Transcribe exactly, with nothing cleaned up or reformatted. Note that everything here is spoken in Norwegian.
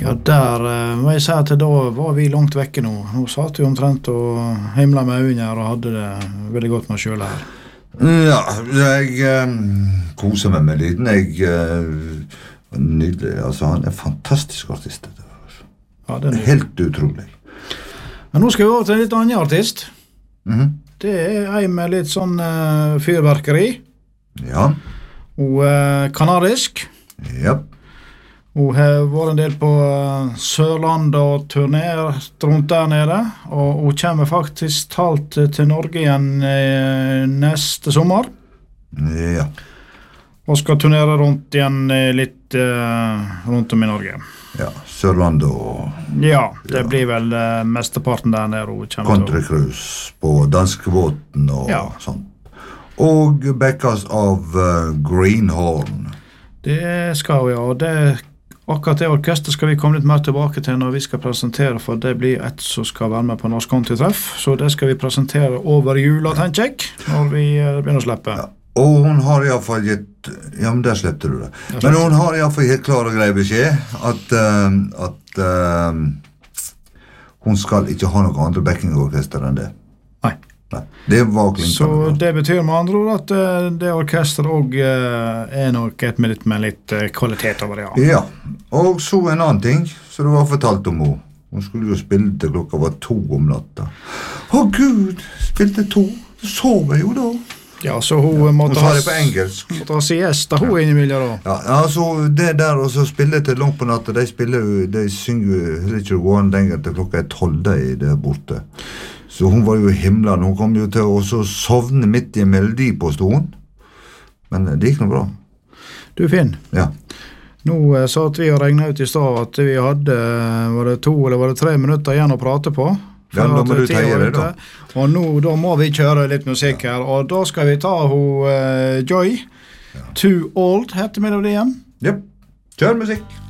Ja, der må jeg si at da var vi langt vekke nå. Nå satt vi omtrent og himlet med øynene og hadde det veldig godt med selv her. Ja, jeg eh, koser meg med lyden. Jeg eh, nydelig. Altså, han er en fantastisk artist. Ja, det er helt utrolig. Men nå skal vi over til en litt annen artist. Mm-hmm. Det er en med litt sånn uh, fyrverkeri. Ja. Og uh, kanadisk. Ja. Hun har vært en del på Sørlandet og turnert rundt der nede, og hun kommer faktisk talt til Norge igjen neste sommer. Ja. Og skal turnere rundt igjen litt uh, rundt om i Norge. Ja, Sørlandet og... Ja, det ja. blir vel uh, mesteparten der nede hun kommer Country Cruise på danskebåten og ja. sånn. Og backas av uh, Greenhorn. Det skal vi, ja. Det akkurat det orkester skal vi komme litt mer tilbake til når vi skal presentere, for det blir et som skal være med på Norsk Country-treff, så det skal vi presentere over jula, tenker jeg, når vi begynner å slippe. Ja. Og hun har i hvert fall gitt, ja, men der slippte du det. Men hun har i hvert fall helt klar og grei beskjed at, uh, at uh, hun skal ikke ha noe andre backingorkester enn det. Nei. Nei. Det var klinkende. Så det betyr med andre ord at uh, det orkester også uh, er nok et med litt, med litt uh, kvalitet over det. Ja. ja, og så en annen ting, så det var fortalt om henne. Hun skulle jo spille til klokka var to om natta. Å Gud, spilte to, så sov jeg jo da. Ja, så hun ja. måtte ha det på engelsk. Måtte ha siesta hun ja. innimellom da. Ja, altså det der og så spille til langt på natta, de spiller jo, de synger jo heller ikke gå an lenger til klokka er tolv der borte. Så hun var jo i himmelen, hun kom jo til å sovne midt i en melodi på stolen. Men det gikk noe bra. Du Finn, ja. nå eh, sa at vi har regnet ut i stad at vi hadde, var det to eller var det tre minutter igjen å prate på? Ja, da må du ta det da. Og nå, da må vi kjøre litt musikk her, og da skal vi ta ho, uh, Joy. Ja. Too Old heter melodien. Ja, kjør musikk.